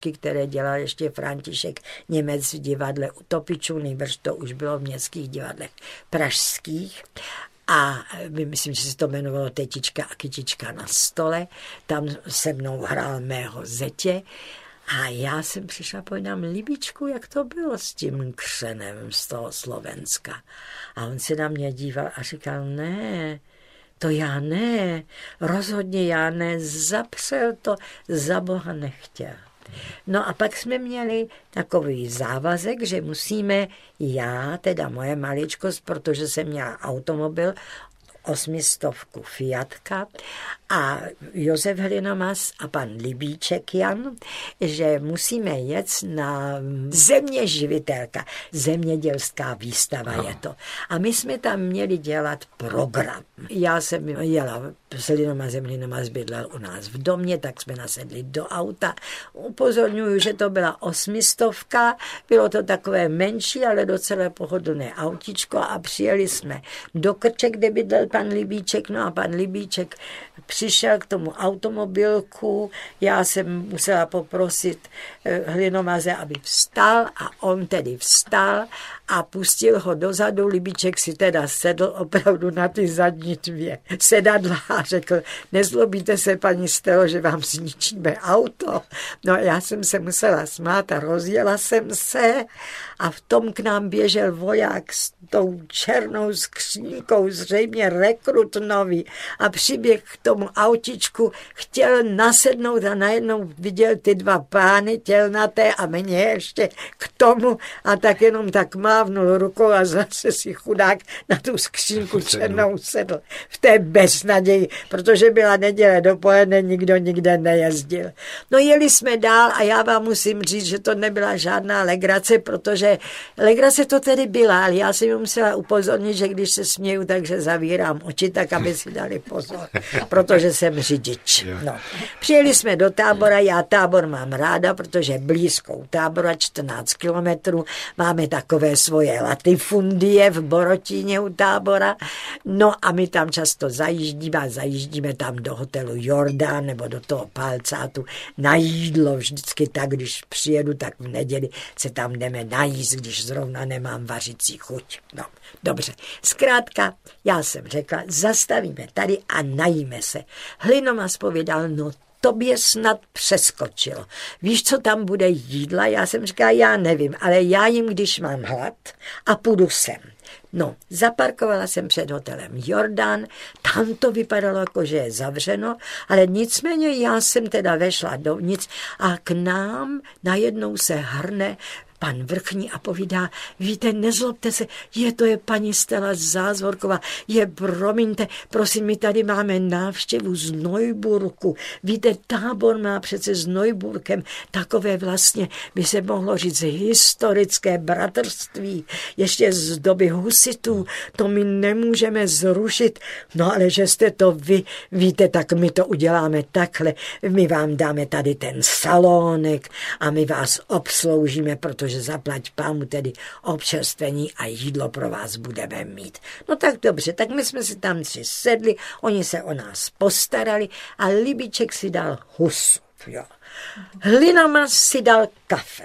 které dělal ještě František Němec v divadle u Topičů, nejbrž to už bylo v městských divadlech pražských. A myslím, že se to jmenovalo Tetička a kytička na stole. Tam se mnou hrál mého zetě. A já jsem přišla, povídám, Libičku, jak to bylo s tím křenem z toho Slovenska. A on se na mě díval a říkal, ne, to já ne, rozhodně já ne, zapřel to, za Boha nechtěl. No a pak jsme měli takový závazek, že musíme, já, teda moje maličkost, protože jsem měla automobil, 800 Fiatka a Josef Hlinomas a pan Libíček Jan, že musíme jet na země živitelka, zemědělská výstava je to. A my jsme tam měli dělat program. Já jsem jela s Hlinomazem, Hlinomaz bydlel u nás v domě, tak jsme nasedli do auta. Upozorňuju, že to byla 800, bylo to takové menší, ale docela pohodlné autičko a přijeli jsme do Krče, kde bydlel pan Libíček, no a pan Libíček přišel k tomu automobilku, já jsem musela poprosit Hlinomaze, aby vstal a on tedy vstal a pustil ho dozadu. Libíček si teda sedl opravdu na ty zadní dvě sedadla a řekl, nezlobíte se, paní Stelo, že vám zničíme auto. No já jsem se musela smát a rozjela jsem se a v tom k nám běžel voják s tou černou skřínkou, zřejmě rekrut nový a přiběh k tomu autičku, chtěl nasednout a najednou viděl ty dva pány tělnaté a mě ještě k tomu a tak jenom tak mávnul rukou a zase si chudák na tu skřínku černou sedl. V té beznaději, protože byla neděle dopoledne, nikdo nikde nejezdil. No jeli jsme dál a já vám musím říct, že to nebyla žádná legrace, protože legrace to tedy byla, ale já jsem ji musela upozornit, že když se směju, takže zavírám oči, tak aby si dali pozor, protože jsem řidič. No. Přijeli jsme do Tábora, já Tábor mám ráda, protože blízkou Tábora, 14 kilometrů, máme takové svoje latifundie v Borotíně u Tábora, no a my tam často zajíždíme tam do hotelu Jordán nebo do toho Palcátu na jídlo, vždycky tak, když přijedu, tak v neděli se tam jdeme najíst, když zrovna nemám vařící chuť. No, dobře. Zkrátka, já jsem řekla, zastavíme tady a najíme se. Hlinomas povědal, no tobě snad přeskočilo. Víš, co tam bude jídla? Já jsem říkala, já nevím, ale já jim, když mám hlad a půjdu sem. No, zaparkovala jsem před hotelem Jordán, tam to vypadalo jako, že je zavřeno, ale nicméně já jsem teda vešla dovnitř a k nám najednou se hrne pan vrchní a povídá, víte, nezlobte se, to je paní Stella Zázvorková, promiňte, prosím, my tady máme návštěvu z Neuburku. Víte, Tábor má přece s Neuburkem takové vlastně, by se mohlo říct, historické bratrství, ještě z doby husitů, to my nemůžeme zrušit, no ale že jste to vy, víte, tak my to uděláme takhle, my vám dáme tady ten salónek a my vás obsloužíme, protože zaplať pámu tedy občerstvení a jídlo pro vás budeme mít. No tak dobře, tak my jsme si tam tři sedli, oni se o nás postarali a Libíček si dal husu. Jo. Hlinomas si dal kafe.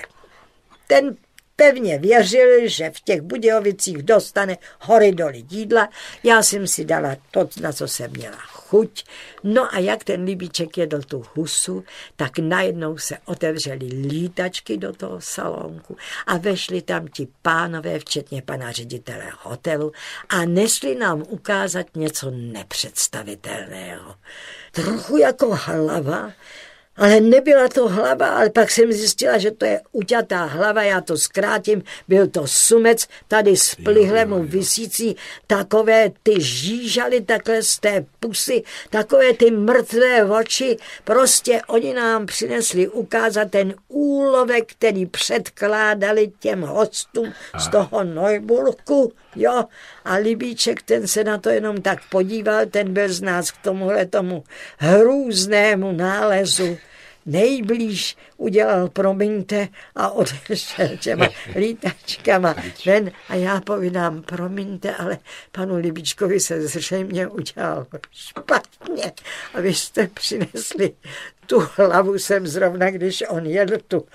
Ten pevně věřil, že v těch Budějovicích dostane hory doly jídla. Já jsem si dala to, na co jsem měla chuť. No a jak ten Libíček jedl tu husu, tak najednou se otevřely lítačky do toho salonku a vešli tam ti pánové, včetně pana ředitele hotelu a nesli nám ukázat něco nepředstavitelného. Trochu jako hlava, ale nebyla to hlava, ale pak jsem zjistila, že to je uťatá hlava, já to zkrátím, byl to sumec, tady z plihlemu visící, takové ty žížaly takhle z té pusy, takové ty mrtvé oči, prostě oni nám přinesli ukázat ten úlovek, který předkládali těm hostům z toho Neuburku, jo, a Libíček, ten se na to jenom tak podíval, ten byl z nás k tomu hrůznému nálezu nejblíž udělal promiňte a odešel těma lítačkama ven a já povídám, promiňte, ale panu Libičkovi se zřejmě udělal špatně a vy jste přinesli tu hlavu sem zrovna, když on jedl tu